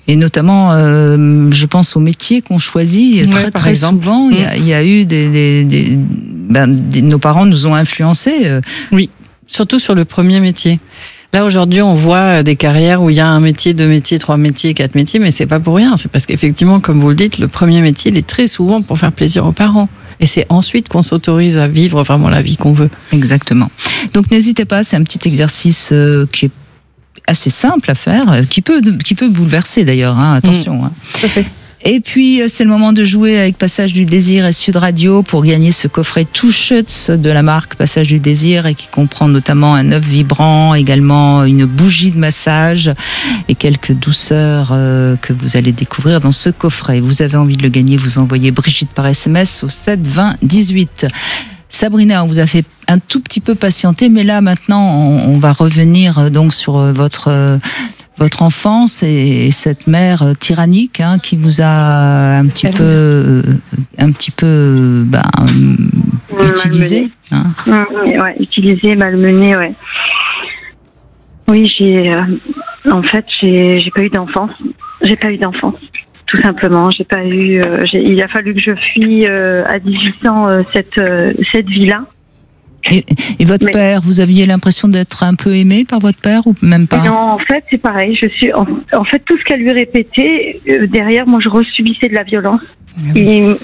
Et notamment, je pense aux métiers qu'on choisit. Très souvent, il y a eu nos parents nous ont influencés. Oui, surtout sur le premier métier. Là, aujourd'hui, on voit des carrières où il y a un métier, 2 métiers, 3 métiers, 4 métiers, mais c'est pas pour rien. C'est parce qu'effectivement, comme vous le dites, le premier métier, il est très souvent pour faire plaisir aux parents. Et c'est ensuite qu'on s'autorise à vivre vraiment la vie qu'on veut. Exactement. Donc, n'hésitez pas, c'est un petit exercice qui est assez simple à faire, qui peut bouleverser d'ailleurs, hein, attention. Hein. Tout à fait. Et puis, c'est le moment de jouer avec Passage du Désir et Sud Radio pour gagner ce coffret Touchets de la marque Passage du Désir et qui comprend notamment un œuf vibrant, également une bougie de massage et quelques douceurs que vous allez découvrir dans ce coffret. Vous avez envie de le gagner, vous envoyez Brigitte par SMS au 7 20 18. Sabrina, on vous a fait un tout petit peu patienter, mais là maintenant, on va revenir donc sur votre enfance et cette mère tyrannique qui vous a un petit peu utilisé. Utilisé, malmené, ouais. Oui, j'ai pas eu d'enfance. J'ai pas eu d'enfance, tout simplement. J'ai pas eu. Il a fallu que je fuis à 18 ans cette vie-là. Et votre père, vous aviez l'impression d'être un peu aimé par votre père ou même pas? Non, en fait, c'est pareil. En fait, tout ce qu'elle lui répétait, derrière, moi, je resubissais de la violence. C'est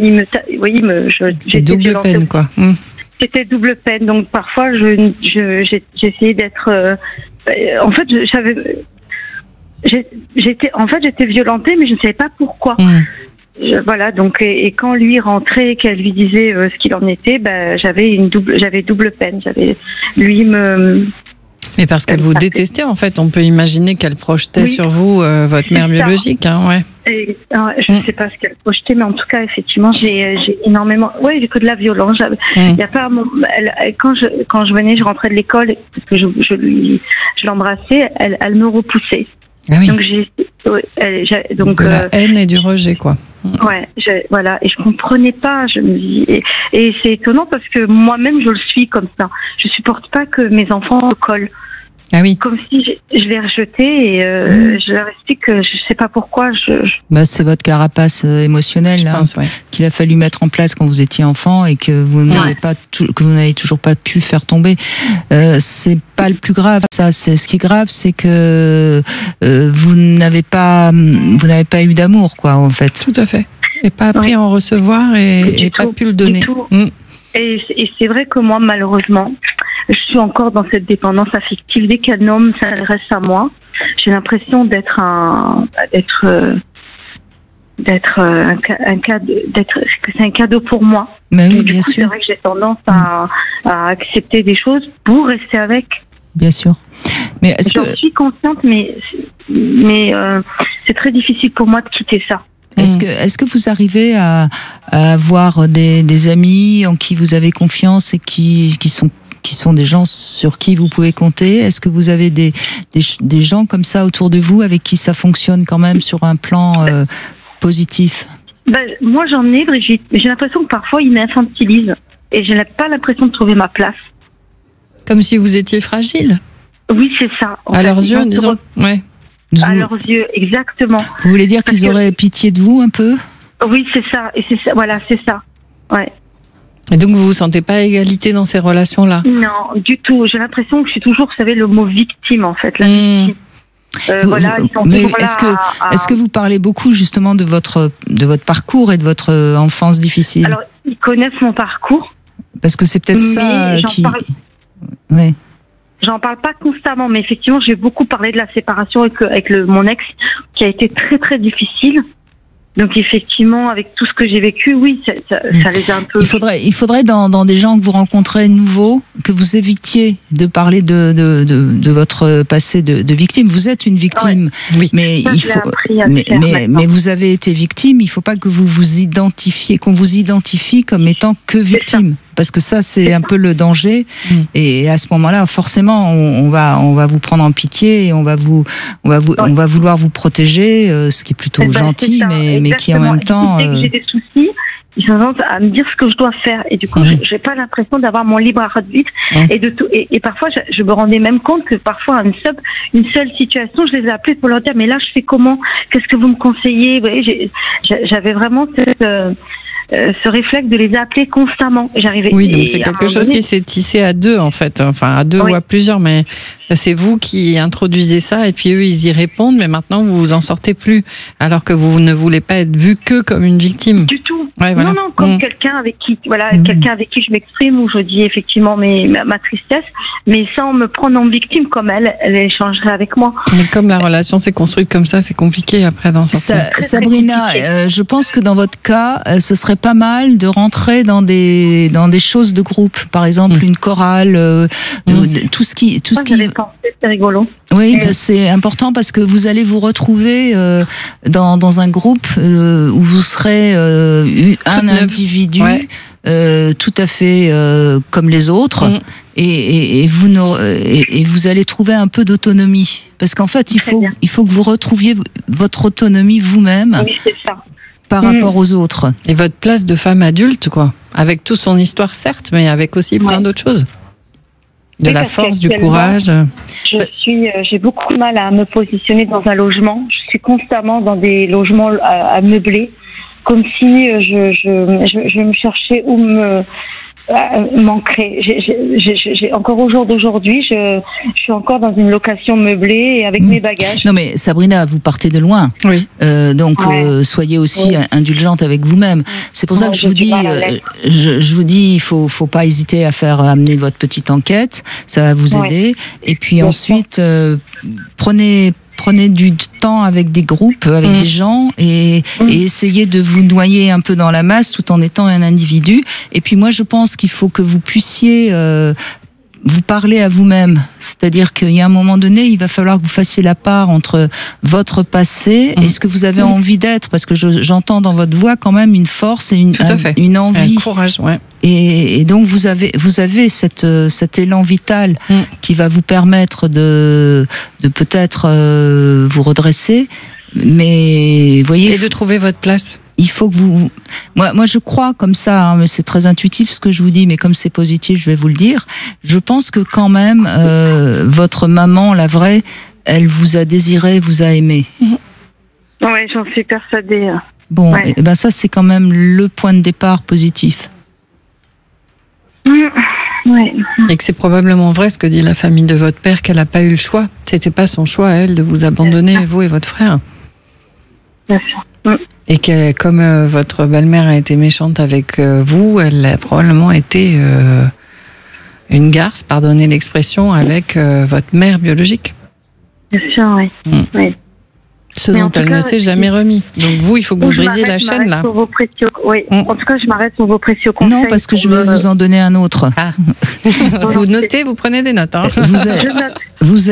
double peine, quoi. C'était double peine. Donc, parfois, j'essayais d'être. J'étais violentée, mais je ne savais pas pourquoi. Voilà, donc et quand lui rentrait, qu'elle lui disait ce qu'il en était, j'avais double peine. Mais parce qu'elle vous détestait, en fait, on peut imaginer qu'elle projetait sur vous votre mère biologique, hein, ouais. Je ne sais pas ce qu'elle projetait, mais en tout cas, effectivement, j'ai énormément. Ouais, j'ai que de la violence. Il y a pas quand je venais, je rentrais de l'école, que je l'embrassais, elle me repoussait. Ah oui. Donc de la haine et du rejet, quoi. Ouais, voilà, et je comprenais pas. Je me dis, et c'est étonnant parce que moi-même je le suis comme ça. Je supporte pas que mes enfants collent. Ah oui. Comme si je les rejetais et je leur explique que je sais pas pourquoi. C'est votre carapace émotionnelle qu'il a fallu mettre en place quand vous étiez enfant et que vous n'avez toujours pas pu faire tomber. C'est pas le plus grave, ça. Ce qui est grave, c'est que vous n'avez pas eu d'amour, quoi, en fait. Tout à fait. Et pas appris à en recevoir et pas pu le donner. Et c'est vrai que moi, malheureusement, je suis encore dans cette dépendance affective. Dès qu'un homme s'intéresse à moi, j'ai l'impression que c'est un cadeau pour moi. Mais oui, bien sûr. C'est vrai que j'ai tendance à accepter des choses pour rester avec. Bien sûr. Mais j'en suis consciente, mais c'est très difficile pour moi de quitter ça. Est-ce que vous arrivez à avoir des amis en qui vous avez confiance et qui sont des gens sur qui vous pouvez compter? Est-ce que vous avez des gens comme ça autour de vous avec qui ça fonctionne quand même sur un plan positif? Moi j'en ai, Brigitte, mais j'ai l'impression que parfois ils m'infantilisent et je n'ai pas l'impression de trouver ma place. Comme si vous étiez fragile? Oui, c'est ça. À leurs yeux, disons. Ouais. À leurs yeux, exactement. Vous voulez dire qu'ils auraient pitié de vous un peu? Oui, c'est ça. Et c'est ça. Voilà, c'est ça. Ouais. Et donc vous vous sentez pas à égalité dans ces relations-là? Non, du tout. J'ai l'impression que je suis toujours, vous savez, le mot victime en fait. La victime. Mais est-ce que vous parlez beaucoup justement de votre parcours et de votre enfance difficile? Alors ils connaissent mon parcours. Parce que c'est peut-être ça qui. Oui. J'en parle pas constamment, mais effectivement, j'ai beaucoup parlé de la séparation avec mon ex, qui a été très très difficile. Donc effectivement, avec tout ce que j'ai vécu, oui, ça les a un peu. Il faudrait dans des gens que vous rencontrez nouveaux, que vous évitiez de parler de votre passé de victime. Vous êtes une victime, mais mais vous avez été victime. Il faut pas que vous vous identifiez, qu'on vous identifie comme étant que victime. Parce que ça, c'est un peu le danger. Et à ce moment-là, forcément, on va vous prendre en pitié et on va vouloir vous protéger, ce qui est plutôt gentil, mais qui en même temps. Dès que j'ai des soucis, ils ont tendance à me dire ce que je dois faire. Et du coup, j'ai pas l'impression d'avoir mon libre arbitre et de tout. Et parfois, je me rendais même compte que parfois, une seule situation, je les ai appelés pour leur dire, mais là, je fais comment? Qu'est-ce que vous me conseillez? Vous voyez, j'avais vraiment ce réflexe de les appeler constamment. J'arrivais. Oui, donc c'est quelque chose qui s'est tissé à deux, en fait. Enfin, à deux ou à plusieurs, mais c'est vous qui introduisez ça et puis eux, ils y répondent, mais maintenant, vous vous en sortez plus, alors que vous ne voulez pas être vu que comme une victime. Du tout. Ouais, voilà. Non, comme quelqu'un avec qui je m'exprime, où je dis effectivement ma tristesse, mais sans me prendre en victime comme elle échangerait avec moi. Mais comme la relation s'est construite comme ça, c'est compliqué après d'en sortir. Sabrina, je pense que dans votre cas, ce serait pas mal de rentrer dans des choses de groupe, par exemple une chorale, tout ce qui. J'avais pensé, c'est rigolo. Oui, c'est important parce que vous allez vous retrouver dans un groupe où vous serez un individu tout à fait comme les autres. Et vous allez trouver un peu d'autonomie, parce qu'en fait il faut que vous retrouviez votre autonomie vous-même. Oui, c'est ça. Par rapport aux autres. Et votre place de femme adulte, quoi, avec toute son histoire certes, mais avec aussi plein d'autres choses. De la force, du courage. J'ai beaucoup de mal à me positionner dans un logement. Je suis constamment dans des logements à meubler, comme si je me cherchais où m'ancrer. J'ai encore au jour d'aujourd'hui, je suis encore dans une location meublée et avec mes bagages. Non mais Sabrina, vous partez de loin. Oui. Donc soyez aussi indulgente avec vous-même. C'est pour ça que je vous dis, il faut pas hésiter à amener votre petite enquête. Ça va vous aider. Et puis ensuite, prenez du temps avec des groupes, avec des gens et essayez de vous noyer un peu dans la masse tout en étant un individu. Et puis moi, je pense qu'il faut que vous puissiez vous parler à vous-même. C'est-à-dire qu'il y a un moment donné, il va falloir que vous fassiez la part entre votre passé et ce que vous avez envie d'être. Parce que j'entends dans votre voix quand même une force et une envie. Un courage, ouais. Et donc vous avez cet élan vital qui va vous permettre de peut-être vous redresser, mais voyez, et de trouver votre place. Il faut que vous... Moi je crois comme ça, mais c'est très intuitif ce que je vous dis, mais comme c'est positif, je vais vous le dire. Je pense que quand même, votre maman, la vraie, elle vous a désiré, vous a aimé. Oui, j'en suis persuadée. Bon, et ben ça c'est quand même le point de départ positif. Ouais. Et que c'est probablement vrai ce que dit la famille de votre père, qu'elle n'a pas eu le choix. C'était pas son choix à elle de vous abandonner, vous et votre frère. Bien sûr. Et que comme votre belle-mère a été méchante avec vous, elle a probablement été une garce, pardonnez l'expression, avec votre mère biologique. Bien sûr, oui. Oui. Ce dont elle ne s'est jamais remis. Donc vous, il faut que vous brisiez la chaîne là. En tout cas, je m'arrête sur vos précieux conseils. Non, parce que je vais vous en donner un autre. Ah. Vous notez, vous prenez des notes. Hein. Vous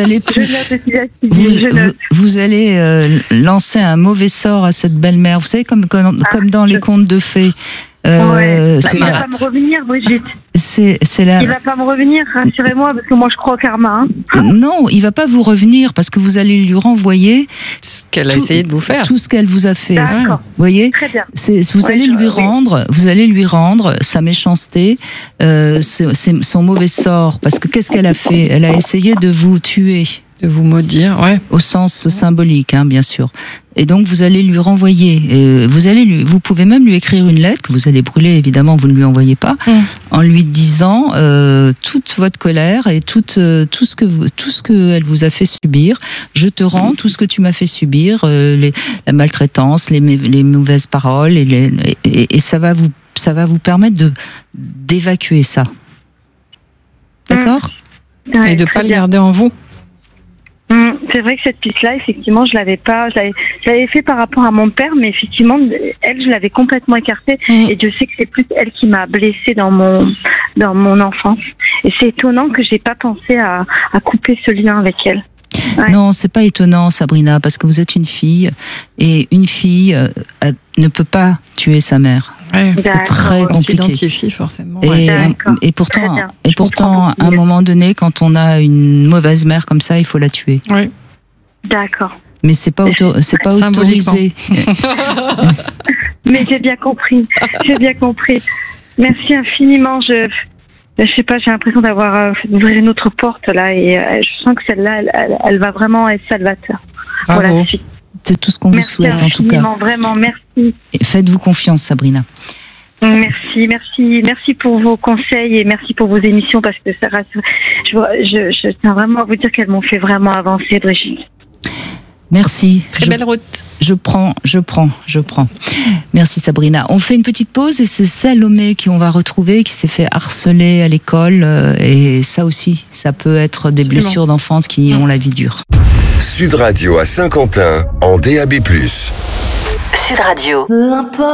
allez lancer un mauvais sort à cette belle-mère. Vous savez, comme dans les contes de fées. Il va pas me revenir, Brigitte. Il va pas me revenir, rassurez-moi, parce que moi je crois au karma. Non, il va pas vous revenir parce que vous allez lui renvoyer ce qu'elle a essayé de vous faire. Tout ce qu'elle vous a fait. D'accord. Vous voyez ? Très bien. Vous allez lui rendre sa méchanceté, son mauvais sort. Parce que qu'est-ce qu'elle a fait ? Elle a essayé de vous tuer. De vous maudire, au sens symbolique, bien sûr. Et donc vous allez lui renvoyer. Vous pouvez même lui écrire une lettre que vous allez brûler. Évidemment, vous ne lui envoyez pas, en lui disant toute votre colère et tout ce que elle vous a fait subir. Je te rends tout ce que tu m'as fait subir, la maltraitance, les mauvaises paroles, et ça va vous permettre d'évacuer ça. D'accord ? Et de ne pas le garder en vous. C'est vrai que cette piste-là, effectivement, je l'avais pas. Je l'avais fait par rapport à mon père, mais effectivement, elle, je l'avais complètement écartée. Et Dieu sait que c'est plus elle qui m'a blessée dans mon enfance. Et c'est étonnant que j'ai pas pensé à couper ce lien avec elle. Ouais. Non, c'est pas étonnant, Sabrina, parce que vous êtes une fille, et une fille ne peut pas tuer sa mère. Ouais, c'est très compliqué. On s'identifie forcément. Et pourtant, à un moment donné, quand on a une mauvaise mère comme ça, il faut la tuer. Oui. D'accord. Mais c'est pas autorisé. Mais j'ai bien compris. Merci infiniment. Je sais pas, j'ai l'impression d'avoir ouvert une autre porte là et je sens que celle-là, elle va vraiment être salvateur. Bravo. Pour la suite. C'est tout ce qu'on vous souhaite en tout cas. Vraiment, merci. Et faites-vous confiance, Sabrina. Merci pour vos conseils et merci pour vos émissions parce que ça rassure. Je tiens vraiment à vous dire qu'elles m'ont fait vraiment avancer, Brigitte. Merci. Très belle route. Je prends. Merci Sabrina. On fait une petite pause et c'est Salomé qu'on va retrouver, qui s'est fait harceler à l'école. Et ça aussi, ça peut être des blessures d'enfance qui ont la vie dure. Sud Radio à Saint-Quentin en DAB+. Sud Radio. Peu importe.